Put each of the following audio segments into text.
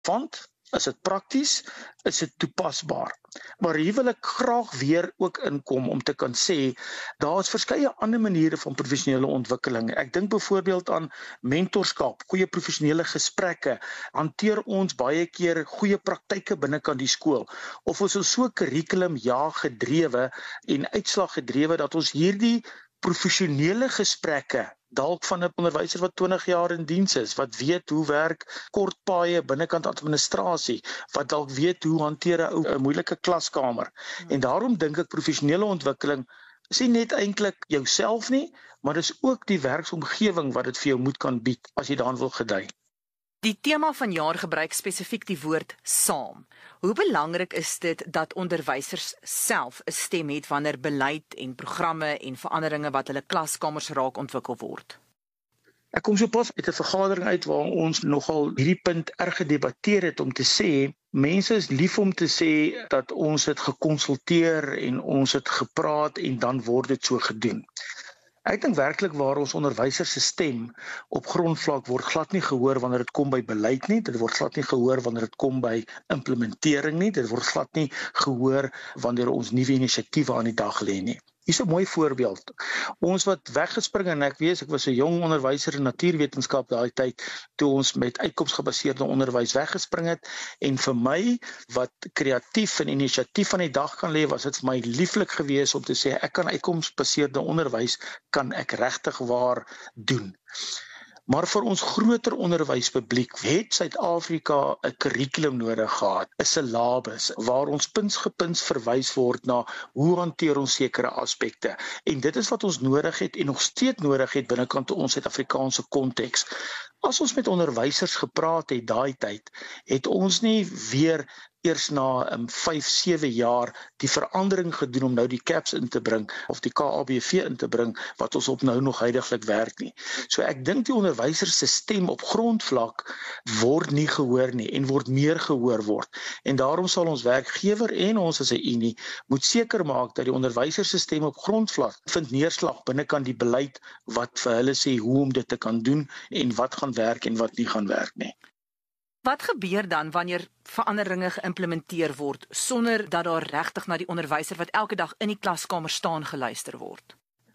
Want is dit prakties, is dit toepasbaar. Maar hier wil ek graag weer ook inkom om te kan sê, daar is verskeie ander maniere van professionele ontwikkeling. Ek dink byvoorbeeld aan mentorskap, goeie professionele gesprekke, hanteer ons baie keer goeie praktyke binnekant die skool, of ons is so kurrikulum gedrewe en uitslag gedrewe dat ons hierdie professionele gesprekke dalk van 'n onderwyser wat 20 jaar in diens is, wat weet hoe werk kortpaaie binnekant administrasie, wat dalk weet hoe hanteer 'n moeilike klaskamer. En daarom dink ek professionele ontwikkeling is nie net eintlik jouself nie, maar dis ook die werksomgewing wat dit vir jou moet kan bied as jy daarin wil gedei. Die tema van jaar gebruik spesifiek die woord saam. Hoe belangrik is dit dat onderwysers self 'n stem het wanneer beleid en programme en veranderinge wat hulle klaskamers raak ontwikkel word? Ek kom sopas uit 'n vergadering uit waar ons nogal hierdie punt erg gedebatteer het om te sê, mense is lief om te sê dat ons het gekonsulteer en ons het gepraat en dan word dit so gedoen. Ek dink werklik waar ons onderwysers se stem op grondvlak word glad nie gehoor wanneer dit kom by beleid nie, dit word glad nie gehoor wanneer dit kom by implementering nie, dit word glad nie gehoor wanneer ons nuwe inisiatiewe aan die dag lê nie. Hier is 'n mooi voorbeeld. Ons wat weggespring en ek was 'n jong onderwyser in natuurwetenskap daai tyd toe ons met uitkomsgebaseerde onderwys weggespring het en vir my wat kreatief en inisiatief aan die dag kan lê, was dit vir my lieflik geweest om te sê ek kan uitkomsgebaseerde onderwys kan ek regtig waar doen. Maar vir ons groter onderwyspubliek het Suid-Afrika 'n kurrikulum nodig gehad, 'n syllabus waar ons punt verwys word na hoe hanteer ons sekere aspekte. En dit is wat ons nodig het en nog steeds nodig het binnekant ons Suid-Afrikaanse konteks. As ons met onderwysers gepraat het daai tyd, het ons nie weer eers na 5-7 jaar die verandering gedoen om nou die CAPS in te bring of die KABV in te bring wat ons op nou nog huidiglik werk nie. So ek dink die onderwysers se stem op grondvlak word nie gehoor nie en word meer gehoor word. En daarom sal ons werkgewer en ons as 'n unie moet seker maak dat die onderwysers se stem op grondvlak vind neerslag binnekant die beleid wat vir hulle sê hoe om dit te kan doen en wat gaan werk en wat nie gaan werk nie. Wat gebeur dan wanneer veranderinge geïmplementeer word sonder dat daar regtig na die onderwyser wat elke dag in die klaskamer staan geluister word?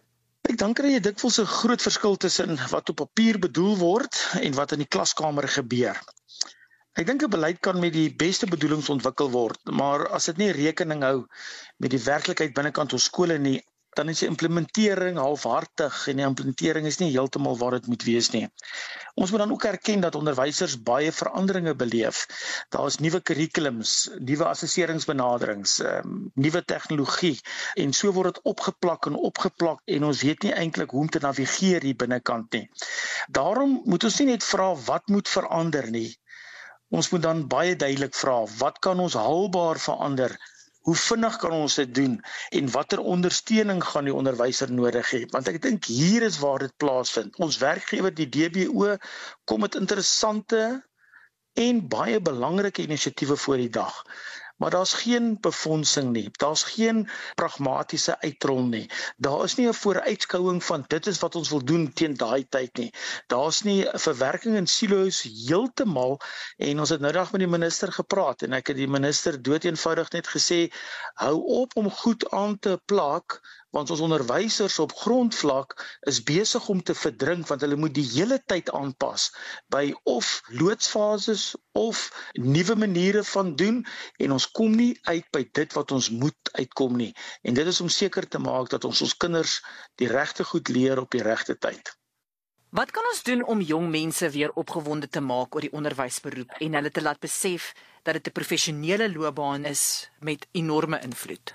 Ek dink jy dikwels 'n groot verskil tussen wat op papier bedoel word en wat in die klaskamer gebeur. Ek dink 'n beleid kan met die beste bedoelings ontwikkel word, maar as dit nie rekening hou met die werklikheid binnekant ons skole nie, dan is die implementering halfhartig en die implementering is nie heeltemal waar dit moet wees nie. Ons moet dan ook erken dat onderwysers baie veranderinge beleef. Daar is nuwe kurrikulums, nuwe assesseringsbenaderings, nuwe tegnologie en so word dit opgeplak en ons weet nie eintlik hoe om te navigeer hier binnekant nie. Daarom moet ons nie net vra wat moet verander nie. Ons moet dan baie duidelik vra wat kan ons haalbaar verander? Hoe vinnig kan ons dit doen en watter ondersteuning gaan die onderwyser nodig hê? Want ek dink hier is waar dit plaasvind. Ons werkgewer, die DBO, kom met interessante en baie belangrike inisiatiewe voor die dag. Maar daar's geen befondsing nie, daar's geen pragmatiese uitrol nie. Daar is nie 'n vooruitskouing van dit is wat ons wil doen teen daai tyd nie. Daar's nie 'n verwerking in silo's heeltemal en ons het nou dag met die minister gepraat en ek het die minister doeteenvoudig net gesê hou op om goed aan te plak want ons onderwysers op grondvlak is besig om te verdrink want hulle moet die hele tyd aanpas by of loodsfases of nuwe maniere van doen en ons kom nie uit by dit wat ons moet uitkom nie. En dit is om seker te maak dat ons kinders die regte goed leer op die regte tyd. Wat kan ons doen om jong mense weer opgewonde te maak oor die onderwysberoep en hulle te laat besef dat dit 'n professionele loopbaan is met enorme invloed?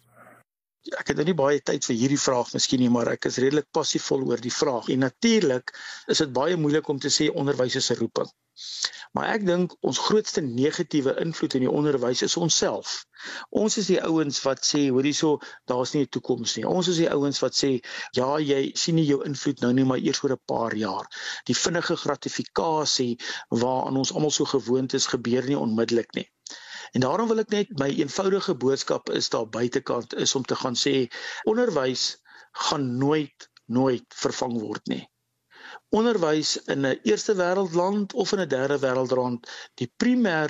Ek het nou nie baie tyd vir hierdie vraag miskien nie, maar ek is redelik passievol oor die vraag. En natuurlik is dit baie moeilik om te sê onderwys is 'n roeping. Maar ek dink ons grootste negatiewe invloed in die onderwys is onsself. Ons is die ouens wat sê, hoor hierso, daar's nie 'n toekoms nie. Ons is die ouens wat sê, ja, jy sien nie jou invloed nou nie, maar eers oor 'n paar jaar. Die vinnige gratifikasie waaraan ons almal so gewoond is, gebeur nie onmiddellik nie. En daarom wil ek net my eenvoudige boodskap is daar buitekant is om te gaan sê onderwys gaan nooit vervang word nie. onderwys in 'n eerste wêreldland of in 'n derde wêreldland die primêre